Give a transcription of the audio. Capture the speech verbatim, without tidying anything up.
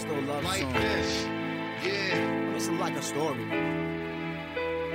slow love like song. this. Yeah. It's like a story.